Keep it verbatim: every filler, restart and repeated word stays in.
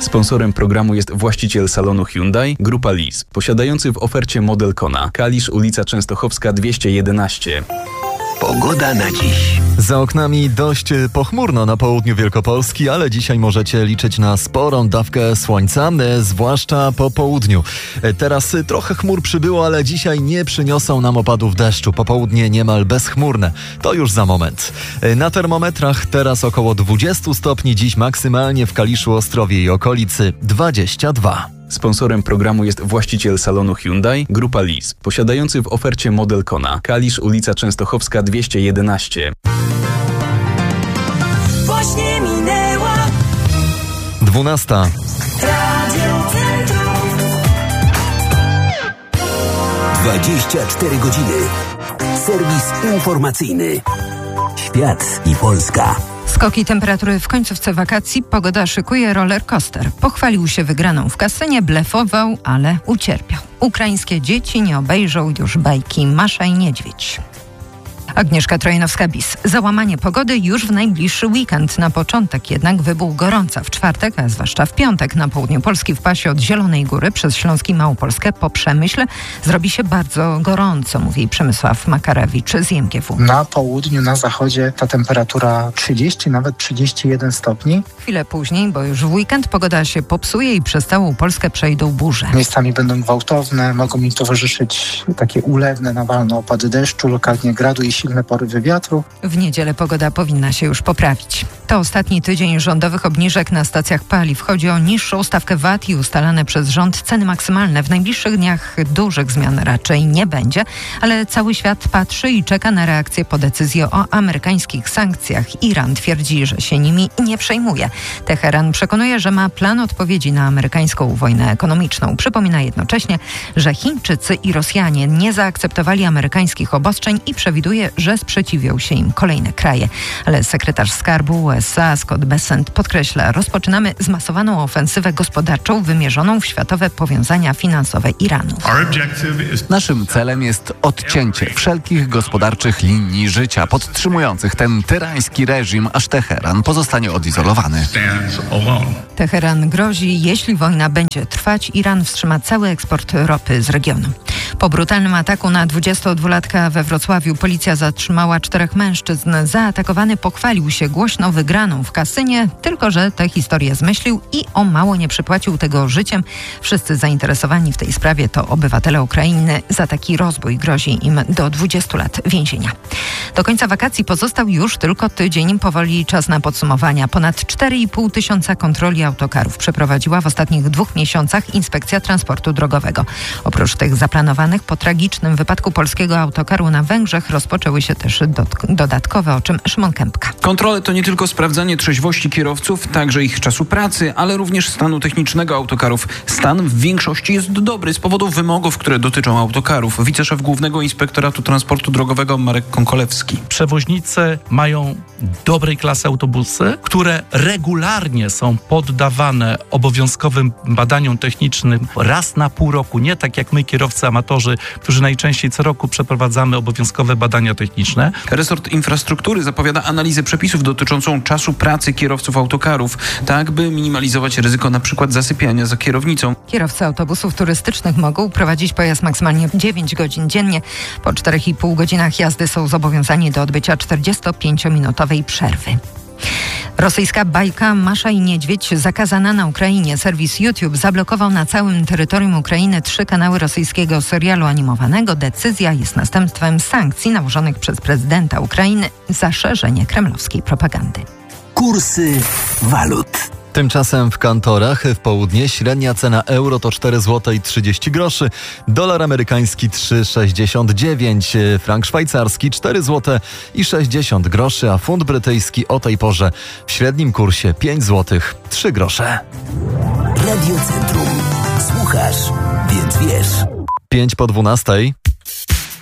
Sponsorem programu jest właściciel salonu Hyundai, Grupa Lease, posiadający w ofercie model Kona. Kalisz, ulica Częstochowska dwieście jedenaście. Pogoda na dziś. Za oknami dość pochmurno na południu Wielkopolski, ale dzisiaj możecie liczyć na sporą dawkę słońca, zwłaszcza po południu. Teraz trochę chmur przybyło, ale dzisiaj nie przyniosą nam opadów deszczu. Popołudnie niemal bezchmurne. To już za moment. Na termometrach teraz około dwadzieścia stopni, dziś maksymalnie w Kaliszu, Ostrowie i okolicy dwadzieścia dwa. Sponsorem programu jest właściciel salonu Hyundai, Grupa Lease, posiadający w ofercie model Kona. Kalisz, ulica Częstochowska dwieście jedenaście. Właśnie minęła dwunasta. Radio Centrum. dwadzieścia cztery godziny. Serwis informacyjny. Świat i Polska. Skoki temperatury w końcówce wakacji, pogoda szykuje roller coaster. Pochwalił się wygraną w kasynie, blefował, ale ucierpiał. Ukraińskie dzieci nie obejrzą już bajki Masza i Niedźwiedź. Agnieszka Trojanowska-Bis. Załamanie pogody już w najbliższy weekend. Na początek jednak wybuch gorąca. W czwartek, a zwłaszcza w piątek na południu Polski w pasie od Zielonej Góry przez Śląsk i Małopolskę po Przemyśle zrobi się bardzo gorąco, mówi Przemysław Makarewicz z I M G W. Na południu, na zachodzie ta temperatura trzydzieści, nawet trzydzieści jeden stopni. Chwilę później, bo już w weekend pogoda się popsuje i przez całą Polskę przejdą burze. Miejscami będą gwałtowne, mogą mi towarzyszyć takie ulewne, nawalne opady deszczu, lokalnie gradu i silne porywy wiatru. W niedzielę pogoda powinna się już poprawić. To ostatni tydzień rządowych obniżek na stacjach paliw. Chodzi o niższą stawkę V A T i ustalane przez rząd ceny maksymalne. W najbliższych dniach dużych zmian raczej nie będzie, ale cały świat patrzy i czeka na reakcję po decyzji o amerykańskich sankcjach. Iran twierdzi, że się nimi nie przejmuje. Teheran przekonuje, że ma plan odpowiedzi na amerykańską wojnę ekonomiczną. Przypomina jednocześnie, że Chińczycy i Rosjanie nie zaakceptowali amerykańskich obostrzeń i przewiduje, że sprzeciwią się im kolejne kraje. Ale sekretarz skarbu U S A Scott Bessent podkreśla, rozpoczynamy zmasowaną ofensywę gospodarczą wymierzoną w światowe powiązania finansowe Iranu. Naszym celem jest odcięcie wszelkich gospodarczych linii życia podtrzymujących ten tyrański reżim, aż Teheran pozostanie odizolowany. Teheran grozi, jeśli wojna będzie trwać, Iran wstrzyma cały eksport ropy z regionu. Po brutalnym ataku na dwudziestodwulatka we Wrocławiu policja zatrzymała czterech mężczyzn. Zaatakowany pochwalił się głośno wygraną w kasynie, tylko że tę historię zmyślił i o mało nie przypłacił tego życiem. Wszyscy zainteresowani w tej sprawie to obywatele Ukrainy. Za taki rozbój grozi im do dwudziestu lat więzienia. Do końca wakacji pozostał już tylko tydzień. Powoli czas na podsumowania. Ponad cztery i pół tysiąca kontroli autokarów przeprowadziła w ostatnich dwóch miesiącach Inspekcja Transportu Drogowego. Oprócz tych zaplanowanych po tragicznym wypadku polskiego autokaru na Węgrzech rozpoczęły się też do, dodatkowe, o czym Szymon Kępka. Kontrole to nie tylko sprawdzanie trzeźwości kierowców, także ich czasu pracy, ale również stanu technicznego autokarów. Stan w większości jest dobry z powodu wymogów, które dotyczą autokarów. Wiceszef Głównego Inspektoratu Transportu Drogowego Marek Konkolewski. Przewoźnicy mają dobrej klasy autobusy, które regularnie są poddawane obowiązkowym badaniom technicznym raz na pół roku. Nie tak jak my, kierowcy amatorzy, którzy najczęściej co roku przeprowadzamy obowiązkowe badania techniczne. Resort Infrastruktury zapowiada analizę przepisów dotyczącą czasu pracy kierowców autokarów, tak by minimalizować ryzyko na przykład zasypiania za kierownicą. Kierowcy autobusów turystycznych mogą prowadzić pojazd maksymalnie dziewięć godzin dziennie. Po czterech i pół godzinach jazdy są zobowiązani do odbycia czterdziestopięciominutowej przerwy. Rosyjska bajka Masza i Niedźwiedź zakazana na Ukrainie. Serwis YouTube zablokował na całym terytorium Ukrainy trzy kanały rosyjskiego serialu animowanego. Decyzja jest następstwem sankcji nałożonych przez prezydenta Ukrainy za szerzenie kremlowskiej propagandy. Kursy walut. Tymczasem w kantorach w południe średnia cena euro to cztery złote i trzydzieści groszy, dolar amerykański trzy sześćdziesiąt dziewięć, frank szwajcarski cztery złote i sześćdziesiąt groszy, a funt brytyjski o tej porze w średnim kursie pięć złotych trzy grosze. Radio Centrum. Słuchasz, więc wiesz. pięć po dwunastej.